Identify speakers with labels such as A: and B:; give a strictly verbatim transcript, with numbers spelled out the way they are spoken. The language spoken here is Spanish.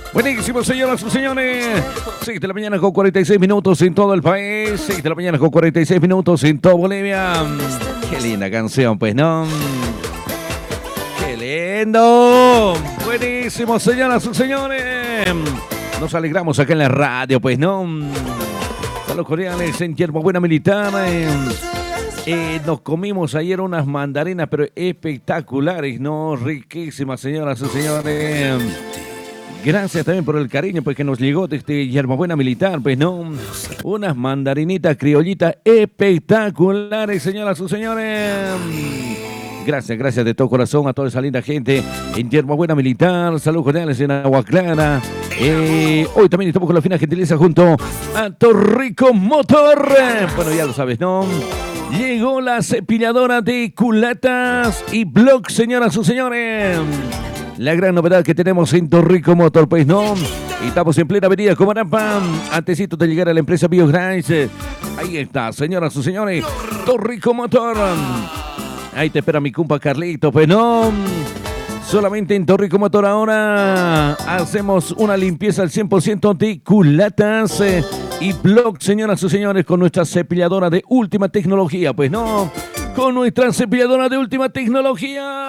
A: Buenísimo, señoras y señores. seis de la mañana con cuarenta y seis minutos en todo el país. seis de la mañana con cuarenta y seis minutos en toda Bolivia. Qué linda canción, pues, ¿no? ¡Qué lindo! Buenísimo, señoras y señores. Nos alegramos acá en la radio, pues, ¿no? Saludos cordiales en Yerba Buena Militar. Eh, eh, nos comimos ayer unas mandarinas, pero espectaculares, ¿no? Riquísimas, señoras y señores. Gracias también por el cariño pues, que nos llegó de este Yerba Buena Militar, pues, ¿no? Unas mandarinitas criollitas espectaculares, señoras y señores. Gracias, gracias de todo corazón a toda esa linda gente en Yerba Buena Militar. Saludos cordiales en Agua Clara. Eh, hoy también estamos con la fina gentileza junto a Torrico Motor. Bueno, ya lo sabes, ¿no? Llegó la cepilladora de culatas y blogs, señoras y señores. La gran novedad que tenemos en Torrico Motor, pues, ¿no? Estamos en plena avenida Comarapa, antesito de llegar a la empresa BioGrice. Ahí está, señoras y señores, Torrico Motor. Ahí te espera mi compa Carlito, pues, ¿no? Solamente en Torrico Motor ahora hacemos una limpieza al cien por ciento de culatas eh, y blogs, señoras y señores, con nuestra cepilladora de última tecnología, pues, ¿no? Con nuestra cepilladora de última tecnología.